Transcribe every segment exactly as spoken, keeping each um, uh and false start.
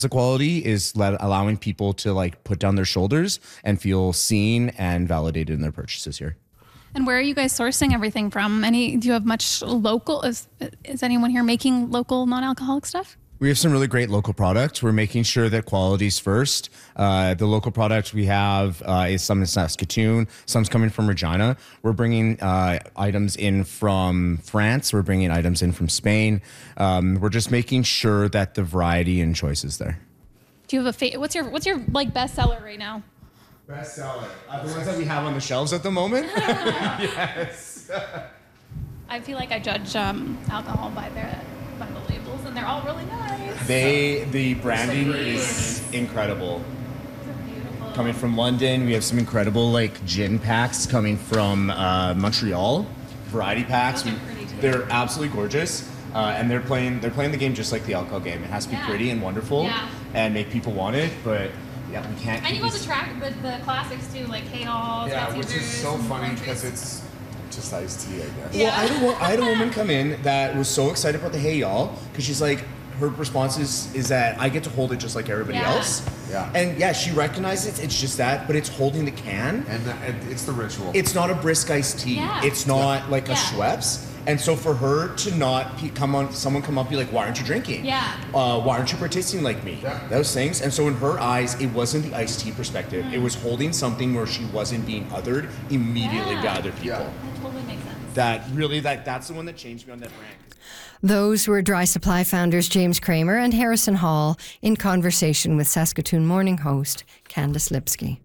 The quality is let, allowing people to like put down their shoulders and feel seen and validated in their purchases here. And where are you guys sourcing everything from? Any? Do you have much local? Is is anyone here making local non-alcoholic stuff? We have some really great local products. We're making sure that quality's first. Uh, the local products we have uh, is some in Saskatoon, some's coming from Regina. We're bringing uh, items in from France. We're bringing items in from Spain. Um, we're just making sure that the variety and choice is there. Do you have a fa- what's your what's your like bestseller right now? Bestseller. Uh, the ones that we have on the shelves at the moment. Yes. I feel like I judge um, alcohol by their by the labels, and they're all really nice. They the branding is incredible. Beautiful. Coming from London, we have some incredible like gin packs coming from uh, Montreal, variety packs. Those are pretty too. They're absolutely gorgeous, uh, and they're playing they're playing the game just like the alcohol game. It has to be Yeah. pretty and wonderful, Yeah. and make people want it. But yeah, we can't. And you keep got these- the track the, the classics too, like Hey All, Yeah, Scott which is Caesars, so and funny Countries. because it's just iced tea, I guess. Yeah. Well, I had, a, wo- I had a woman come in that was so excited about the Hey Y'all because she's like, her response is, is that I get to hold it just like everybody Yeah. else. Yeah. And yeah, she recognizes it. It's just that, but it's holding the can. And, the, and it's the ritual. It's not a brisk iced tea. Yeah. It's not like a Yeah. Schweppes. And so for her to not pe- come on, someone come up and be like, why aren't you drinking? Yeah. Uh, why aren't you participating like me? Yeah. Those things. And so in her eyes, it wasn't the iced tea perspective. Mm. It was holding something where she wasn't being othered immediately Yeah. by other people. Yeah. That totally makes sense. That really, that that's the one that changed me on that brand. Those were Dry Supply founders James Kramer and Harrison Hall in conversation with Saskatoon Morning host Candice Lipsky.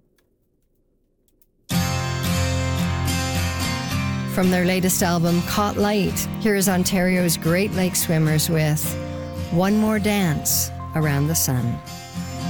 From their latest album, Caught Light, here is Ontario's Great Lakes Swimmers with One More Dance Around the Sun.